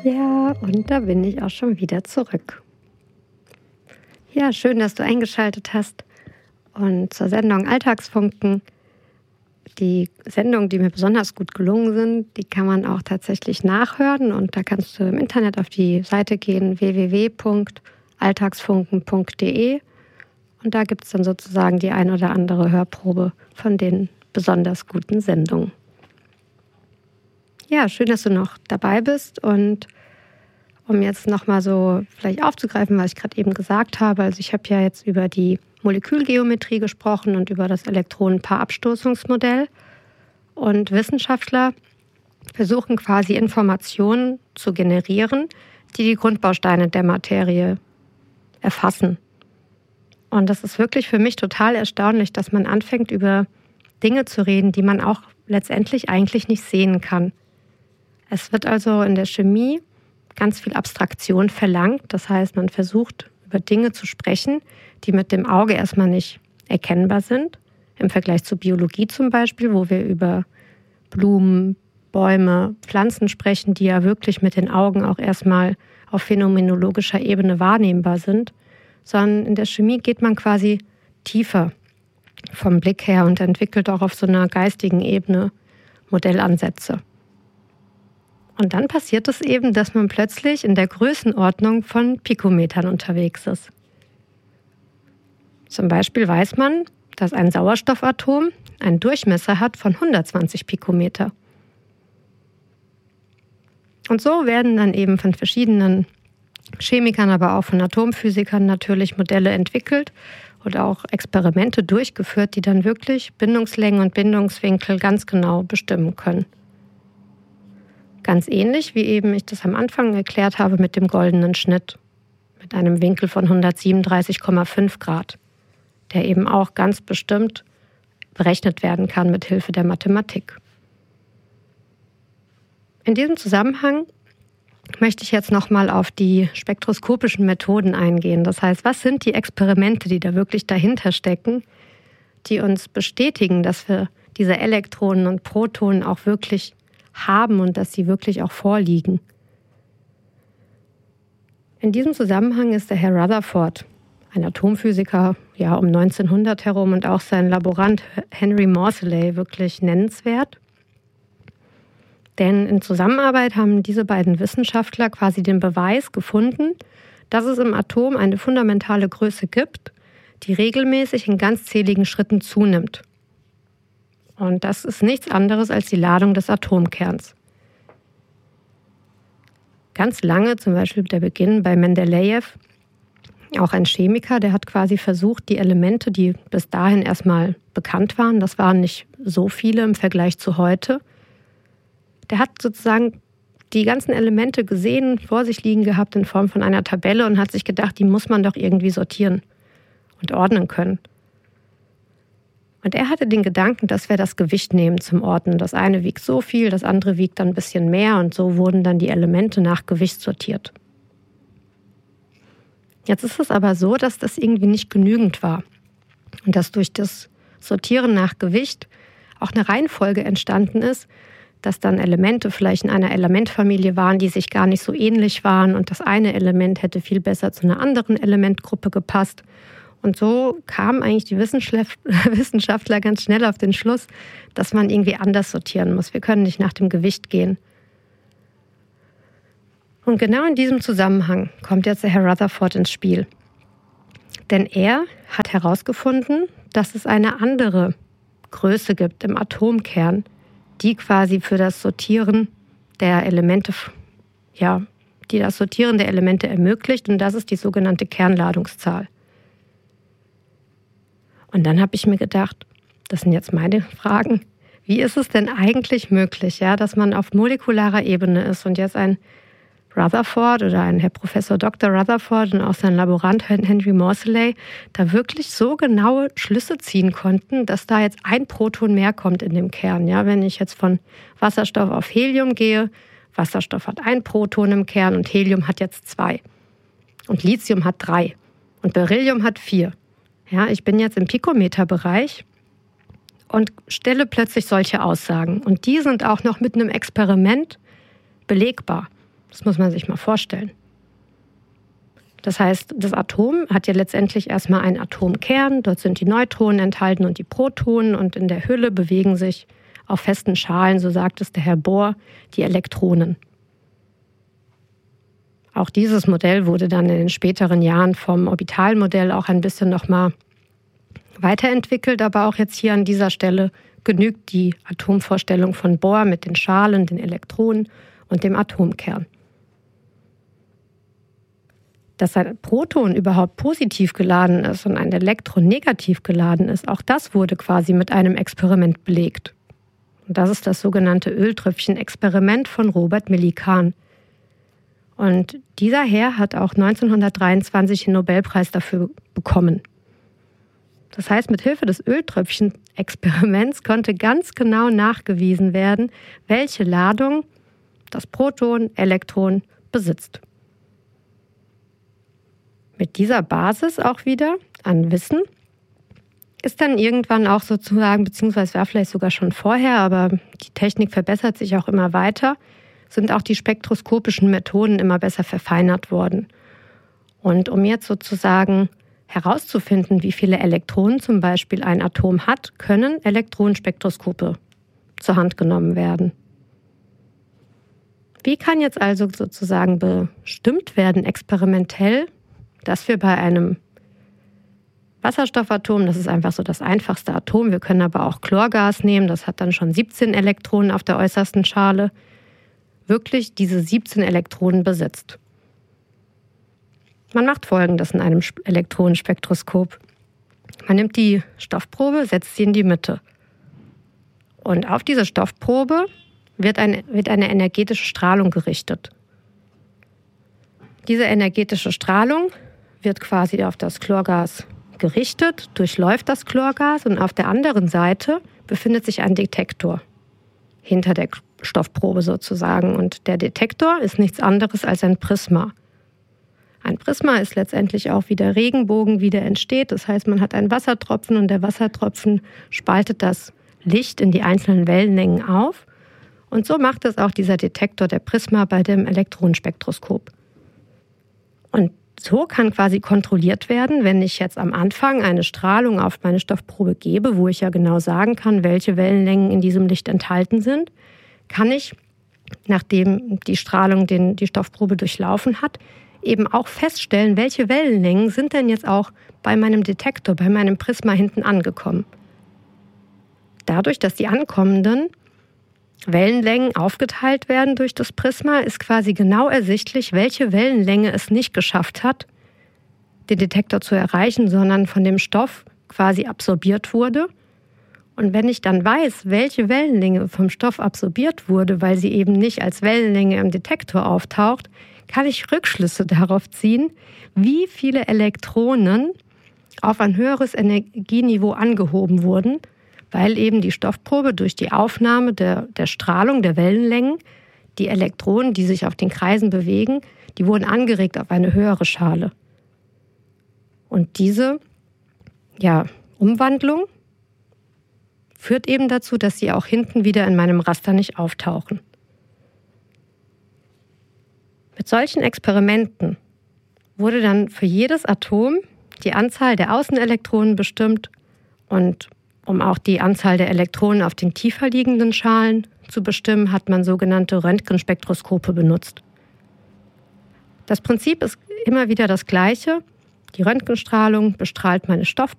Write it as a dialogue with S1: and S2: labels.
S1: Ja, und da bin ich auch schon wieder zurück. Ja, schön, dass du eingeschaltet hast. Und zur Sendung Alltagsfunken. Die Sendungen, die mir besonders gut gelungen sind, die kann man auch tatsächlich nachhören. Und da kannst du im Internet auf die Seite gehen, www.alltagsfunken.de. Und da gibt es dann sozusagen die ein oder andere Hörprobe von den besonders guten Sendungen. Ja, schön, dass du noch dabei bist. Und um jetzt nochmal so vielleicht aufzugreifen, was ich gerade eben gesagt habe. Also ich habe ja jetzt über die Molekülgeometrie gesprochen und über das Elektronenpaarabstoßungsmodell. Und Wissenschaftler versuchen quasi Informationen zu generieren, die die Grundbausteine der Materie erfassen. Und das ist wirklich für mich total erstaunlich, dass man anfängt, über Dinge zu reden, die man auch letztendlich eigentlich nicht sehen kann. Es wird also in der Chemie ganz viel Abstraktion verlangt. Das heißt, man versucht, über Dinge zu sprechen, die mit dem Auge erstmal nicht erkennbar sind. Im Vergleich zur Biologie zum Beispiel, wo wir über Blumen, Bäume, Pflanzen sprechen, die ja wirklich mit den Augen auch erstmal auf phänomenologischer Ebene wahrnehmbar sind. Sondern in der Chemie geht man quasi tiefer vom Blick her und entwickelt auch auf so einer geistigen Ebene Modellansätze. Und dann passiert es eben, dass man plötzlich in der Größenordnung von Pikometern unterwegs ist. Zum Beispiel weiß man, dass ein Sauerstoffatom einen Durchmesser hat von 120 Pikometer. Und so werden dann eben von verschiedenen Chemikern, aber auch von Atomphysikern natürlich Modelle entwickelt oder auch Experimente durchgeführt, die dann wirklich Bindungslängen und Bindungswinkel ganz genau bestimmen können. Ganz ähnlich, wie eben ich das am Anfang erklärt habe mit dem goldenen Schnitt, mit einem Winkel von 137,5 Grad, der eben auch ganz bestimmt berechnet werden kann mit Hilfe der Mathematik. In diesem Zusammenhang möchte ich jetzt nochmal auf die spektroskopischen Methoden eingehen. Das heißt, was sind die Experimente, die da wirklich dahinter stecken, die uns bestätigen, dass wir diese Elektronen und Protonen auch wirklich haben und dass sie wirklich auch vorliegen. In diesem Zusammenhang ist der Herr Rutherford, ein Atomphysiker, ja um 1900 herum, und auch sein Laborant Henry Moseley wirklich nennenswert. Denn in Zusammenarbeit haben diese beiden Wissenschaftler quasi den Beweis gefunden, dass es im Atom eine fundamentale Größe gibt, die regelmäßig in ganzzähligen Schritten zunimmt. Und das ist nichts anderes als die Ladung des Atomkerns. Ganz lange, zum Beispiel der Beginn bei Mendelejew, auch ein Chemiker, der hat quasi versucht, die Elemente, die bis dahin erstmal bekannt waren, das waren nicht so viele im Vergleich zu heute, der hat sozusagen die ganzen Elemente gesehen, vor sich liegen gehabt in Form von einer Tabelle und hat sich gedacht, die muss man doch irgendwie sortieren und ordnen können. Und er hatte den Gedanken, dass wir das Gewicht nehmen zum Ordnen. Das eine wiegt so viel, das andere wiegt dann ein bisschen mehr und so wurden dann die Elemente nach Gewicht sortiert. Jetzt ist es aber so, dass das irgendwie nicht genügend war und dass durch das Sortieren nach Gewicht auch eine Reihenfolge entstanden ist, dass dann Elemente vielleicht in einer Elementfamilie waren, die sich gar nicht so ähnlich waren und das eine Element hätte viel besser zu einer anderen Elementgruppe gepasst. Und so kamen eigentlich die Wissenschaftler ganz schnell auf den Schluss, dass man irgendwie anders sortieren muss. Wir können nicht nach dem Gewicht gehen. Und genau in diesem Zusammenhang kommt jetzt der Herr Rutherford ins Spiel. Denn er hat herausgefunden, dass es eine andere Größe gibt im Atomkern, die quasi für das Sortieren der Elemente, die das Sortieren der Elemente ermöglicht. Und das ist die sogenannte Kernladungszahl. Und dann habe ich mir gedacht, das sind jetzt meine Fragen, wie ist es denn eigentlich möglich, dass man auf molekularer Ebene ist und jetzt ein Rutherford oder ein Herr Professor Dr. Rutherford und auch sein Laborant Henry Moseley da wirklich so genaue Schlüsse ziehen konnten, dass da jetzt ein Proton mehr kommt in dem Kern. Ja, wenn ich jetzt von Wasserstoff auf Helium gehe, Wasserstoff hat ein Proton im Kern und Helium hat jetzt 2. Und Lithium hat 3 und Beryllium hat 4. Ja, ich bin jetzt im Pikometerbereich und stelle plötzlich solche Aussagen. Und die sind auch noch mit einem Experiment belegbar. Das muss man sich mal vorstellen. Das heißt, das Atom hat ja letztendlich erstmal einen Atomkern, dort sind die Neutronen enthalten und die Protonen und in der Hülle bewegen sich auf festen Schalen, so sagt es der Herr Bohr, die Elektronen. Auch dieses Modell wurde dann in den späteren Jahren vom Orbitalmodell auch ein bisschen nochmal weiterentwickelt, aber auch jetzt hier an dieser Stelle genügt die Atomvorstellung von Bohr mit den Schalen, den Elektronen und dem Atomkern. Dass ein Proton überhaupt positiv geladen ist und ein Elektron negativ geladen ist, auch das wurde quasi mit einem Experiment belegt. Und das ist das sogenannte Öltröpfchen-Experiment von Robert Millikan. Und dieser Herr hat auch 1923 den Nobelpreis dafür bekommen. Das heißt, mit Hilfe des Öltröpfchen-Experiments konnte ganz genau nachgewiesen werden, welche Ladung das Proton, Elektron besitzt. Mit dieser Basis auch wieder an Wissen ist dann irgendwann auch sozusagen, beziehungsweise war vielleicht sogar schon vorher, aber die Technik verbessert sich auch immer weiter, sind auch die spektroskopischen Methoden immer besser verfeinert worden. Und um jetzt sozusagen herauszufinden, wie viele Elektronen zum Beispiel ein Atom hat, können Elektronenspektroskope zur Hand genommen werden. Wie kann jetzt also sozusagen bestimmt werden, experimentell, dass wir bei einem Wasserstoffatom, das ist einfach so das einfachste Atom, wir können aber auch Chlorgas nehmen, das hat dann schon 17 Elektronen auf der äußersten Schale, wirklich diese 17 Elektronen besitzt. Man macht Folgendes in einem Elektronenspektroskop. Man nimmt die Stoffprobe, setzt sie in die Mitte. Und auf diese Stoffprobe wird eine energetische Strahlung gerichtet. Diese energetische Strahlung wird quasi auf das Chlorgas gerichtet, durchläuft das Chlorgas und auf der anderen Seite befindet sich ein Detektor hinter der Stoffprobe sozusagen. Und der Detektor ist nichts anderes als ein Prisma. Ein Prisma ist letztendlich auch wie der Regenbogen, wie der entsteht. Das heißt, man hat einen Wassertropfen und der Wassertropfen spaltet das Licht in die einzelnen Wellenlängen auf. Und so macht es auch dieser Detektor, der Prisma, bei dem Elektronenspektroskop. Und so kann quasi kontrolliert werden, wenn ich jetzt am Anfang eine Strahlung auf meine Stoffprobe gebe, wo ich ja genau sagen kann, welche Wellenlängen in diesem Licht enthalten sind, kann ich, nachdem die Strahlung die Stoffprobe durchlaufen hat, eben auch feststellen, welche Wellenlängen sind denn jetzt auch bei meinem Detektor, bei meinem Prisma hinten angekommen. Dadurch, dass die ankommenden Wellenlängen aufgeteilt werden durch das Prisma, ist quasi genau ersichtlich, welche Wellenlänge es nicht geschafft hat, den Detektor zu erreichen, sondern von dem Stoff quasi absorbiert wurde. Und wenn ich dann weiß, welche Wellenlänge vom Stoff absorbiert wurde, weil sie eben nicht als Wellenlänge im Detektor auftaucht, kann ich Rückschlüsse darauf ziehen, wie viele Elektronen auf ein höheres Energieniveau angehoben wurden, weil eben die Stoffprobe durch die Aufnahme der Strahlung, der Wellenlängen, die Elektronen, die sich auf den Kreisen bewegen, die wurden angeregt auf eine höhere Schale. Und diese Umwandlung führt eben dazu, dass sie auch hinten wieder in meinem Raster nicht auftauchen. Mit solchen Experimenten wurde dann für jedes Atom die Anzahl der Außenelektronen bestimmt und um auch die Anzahl der Elektronen auf den tiefer liegenden Schalen zu bestimmen, hat man sogenannte Röntgenspektroskope benutzt. Das Prinzip ist immer wieder das gleiche. Die Röntgenstrahlung bestrahlt meine